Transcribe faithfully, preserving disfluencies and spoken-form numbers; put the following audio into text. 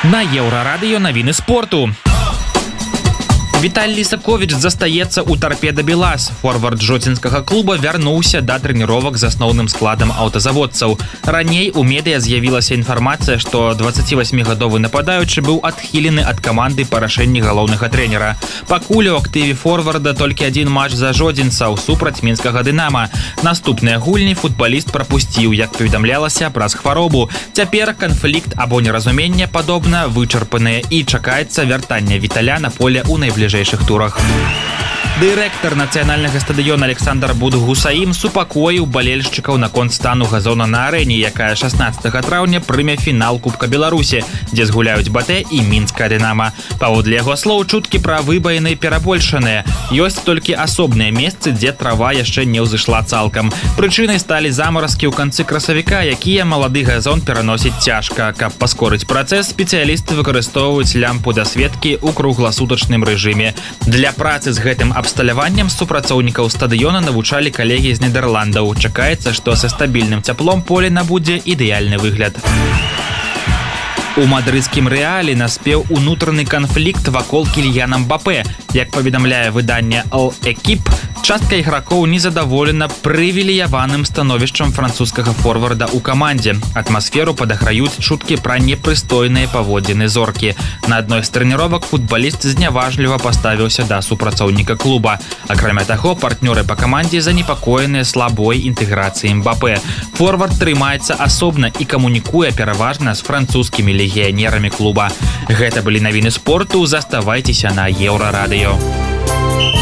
На Еўрарадыё навіны спорту. Віталій Лісаковіч застаецца ў «Тарпеда Белаз». Форвард жодзінскага клуба вярнуўся да трэніровак з асноўным складам аўтазаводцаў. Раней у медыа з'явілася інфармацыя, што дваццацівасьмігадовы нападаючы быў адхілены ад каманды па рашэнні галоўнага трэнера. Пакуль у актыве форварда толькі адзін матч за жодзінцаў супраць мінскага «Дынама». Наступныя гульні футбаліст прапусціў, як паведамлялася, праз хваробу. Цяпер канфлікт або неразуменне падобна вычарпаныя і чакаецца вяртанне Віталя на поле ў найбліжэйшых турах. Дырэктар нацыянальнага стадыёна Александр Будгусаім супакоіў балельшчыкаў наконт стану газона на арэне, якая шаснаццатага траўня прыме фінал Кубка Беларусі, дзе згуляюць БТ і мінская «Дынама». Паводле яго слоў, чуткі пра выбаіны перабольшаныя. Ёсць толькі асобныя месцы, дзе трава яшчэ не ўзышла цалкам. Прычынай сталі замаразкі ў канцы красавіка, якія малады газон пераносіць цяжка. Каб паскорыць працэс, спецыялісты выкарыстоўваюць лямпу дасветкі ў кругласутачным рэжыме. Для працы з гэтым абсталяваннем супрацоўнікаў стадыёна навучалі калегі з Нідерландаў. Чакаецца, што са стабільным цяплом поле набудзе ідэальны выгляд. У мадрыдскім «Рэале» наспеў унутраны канфлікт вакол Кільяна Мбапэ. Як паведамляе выданне «L'Équipe», частка ігракоў незадаволена прывілеяваным становішчам французскага форварда ў камандзе. Атмасферу падаграюць чуткі пра непрыстойныя паводзіны зоркі. На адной з трэніровак футбаліст зняважліва паставіўся да супрацоўніка клуба. Акрамя таго, партнёры па камандзе занепакоеныя слабой інтэграцыяй Мбапэ. Форвард трымаецца асобна і камунікуе пераважна з французскімі легіянерамі клуба. Гэта былі навіны спорту, заставайцеся на Еўрарадыё.